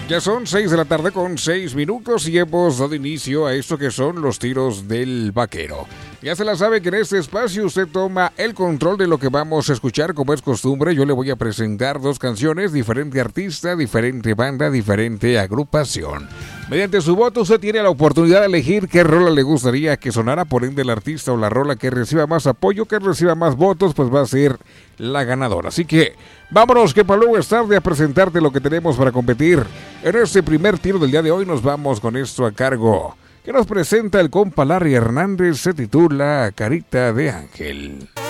Ya son 6 de la tarde con 6 minutos y hemos dado inicio a esto que son los tiros del vaquero. Ya se la sabe que en este espacio usted toma el control de lo que vamos a escuchar. Como es costumbre, yo le voy a presentar dos canciones, diferente artista, diferente banda, diferente agrupación. Mediante su voto usted tiene la oportunidad de elegir qué rola le gustaría que sonara, por ende el artista o la rola que reciba más apoyo, que reciba más votos, pues va a ser la ganadora. Así que vámonos, que para luego es tarde, a presentarte lo que tenemos para competir. En este primer tiro del día de hoy nos vamos con esto a cargo que nos presenta el compa Larry Hernández, se titula Carita de Ángel.